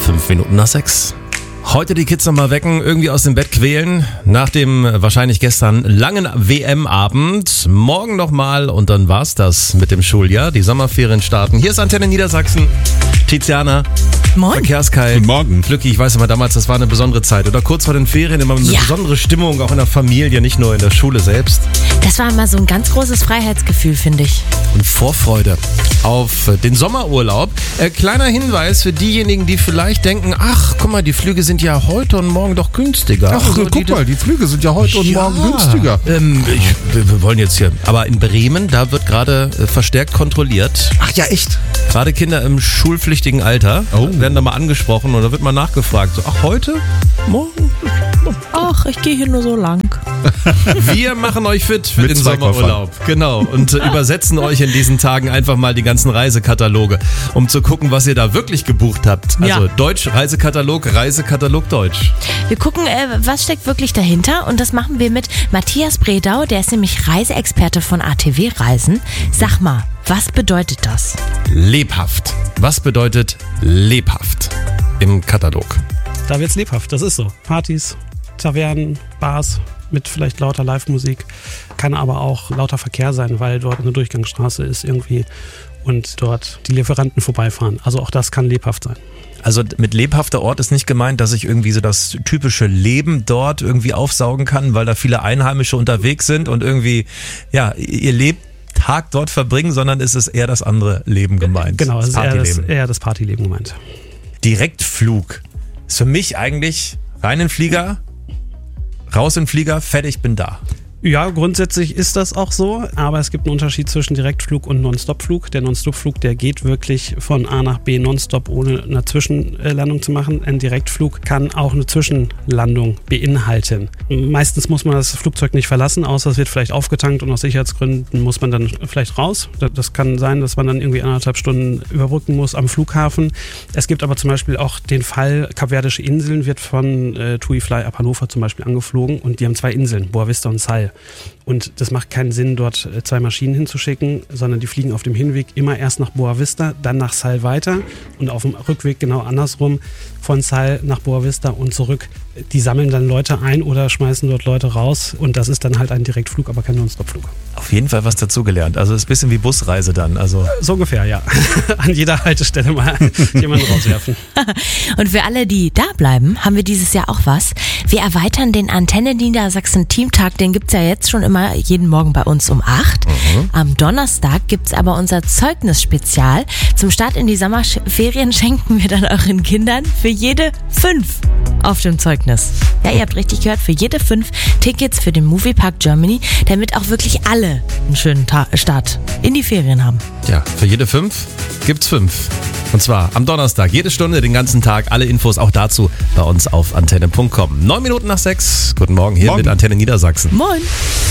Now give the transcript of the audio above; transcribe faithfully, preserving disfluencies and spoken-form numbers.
Fünf Minuten nach sechs. Heute die Kids nochmal wecken, irgendwie aus dem Bett quälen. Nach dem wahrscheinlich gestern langen W M-Abend. Morgen nochmal und dann war's das mit dem Schuljahr. Die Sommerferien starten. Hier ist Antenne Niedersachsen. Tiziana. Moin. Verkehrskai. Guten Morgen. Flücki, ich weiß immer damals, das war eine besondere Zeit. Oder kurz vor den Ferien immer eine Ja. besondere Stimmung, auch in der Familie, nicht nur in der Schule selbst. Das war immer so ein ganz großes Freiheitsgefühl, finde ich. Und Vorfreude auf den Sommerurlaub. Äh, kleiner Hinweis für diejenigen, die vielleicht denken, ach, guck mal, die Flüge sind ja heute und morgen doch günstiger. Ach, Also guck die, mal, die Flüge sind ja heute und Ja. morgen günstiger. Ähm, ich, wir, wir wollen jetzt hier, aber in Bremen, da wird gerade äh, verstärkt kontrolliert. Ach ja, echt? Gerade Kinder im schulpflichtigen Alter Oh. werden da mal angesprochen und da wird mal nachgefragt. So, ach, heute? Morgen? Ach, ich gehe hier nur so lang. Wir machen euch fit für Mit den zwei Sommerurlaub. Genau. Und äh, übersetzen euch in diesen Tagen einfach mal die ganzen Reisekataloge, um zu gucken, was ihr da wirklich gebucht habt. Also Ja. Deutsch, Reisekatalog, Reisekatalog Deutsch. Wir gucken, äh, was steckt wirklich dahinter, und das machen wir mit Matthias Bredau, der ist nämlich Reiseexperte von A T W Reisen. Sag mal, was bedeutet das? Lebhaft. Was bedeutet lebhaft im Katalog? Da wird's lebhaft, das ist so. Partys, Tavernen, Bars mit vielleicht lauter Live-Musik. Kann aber auch lauter Verkehr sein, weil dort eine Durchgangsstraße ist irgendwie und dort die Lieferanten vorbeifahren. Also auch das kann lebhaft sein. Also mit lebhafter Ort ist nicht gemeint, dass ich irgendwie so das typische Leben dort irgendwie aufsaugen kann, weil da viele Einheimische unterwegs sind und irgendwie, ja, ihr Lebtag dort verbringen, sondern ist es eher das andere Leben gemeint. Genau, es ist eher das, Partyleben. eher das Partyleben gemeint. Direktflug ist für mich eigentlich rein in den Flieger, raus in den Flieger, fertig, bin da. Ja, grundsätzlich ist das auch so, aber es gibt einen Unterschied zwischen Direktflug und Nonstop-Flug. Der Nonstop-Flug, der geht wirklich von A nach B nonstop, ohne eine Zwischenlandung zu machen. Ein Direktflug kann auch eine Zwischenlandung beinhalten. Meistens muss man das Flugzeug nicht verlassen, außer es wird vielleicht aufgetankt und aus Sicherheitsgründen muss man dann vielleicht raus. Das kann sein, dass man dann irgendwie anderthalb Stunden überbrücken muss am Flughafen. Es gibt aber zum Beispiel auch den Fall, Kapverdische Inseln wird von äh, TUI Fly ab Hannover zum Beispiel angeflogen und die haben zwei Inseln, Boa Vista und Sal. Und das macht keinen Sinn, dort zwei Maschinen hinzuschicken, sondern die fliegen auf dem Hinweg immer erst nach Boa Vista, dann nach Sal weiter und auf dem Rückweg genau andersrum, von Sal nach Boa Vista und zurück. Die sammeln dann Leute ein oder schmeißen dort Leute raus und das ist dann halt ein Direktflug, aber kein Non-Stop-Flug. Auf jeden Fall was dazugelernt. Also es ist ein bisschen wie Busreise dann. Also So ungefähr, ja. An jeder Haltestelle mal jemanden rauswerfen. Und für alle, die da bleiben, haben wir dieses Jahr auch was. Wir erweitern den Antenne Niedersachsen Teamtag, den gibt's ja jetzt schon immer jeden Morgen bei uns um acht. Mhm. Am Donnerstag gibt's aber unser Zeugnisspezial. Zum Start in die Sommerferien schenken wir dann euren Kindern für jede fünf auf dem Zeugnis. Ja, ihr habt richtig gehört, für jede fünf Tickets für den Moviepark Germany, damit auch wirklich alle einen schönen Ta- Start in die Ferien haben. ja, für jede fünf gibt's fünf. Und zwar am Donnerstag, jede Stunde, den ganzen Tag. Alle Infos auch dazu bei uns auf antenne punkt com. Neun Minuten nach sechs. Guten Morgen hier Morgen. mit Antenne Niedersachsen. Moin!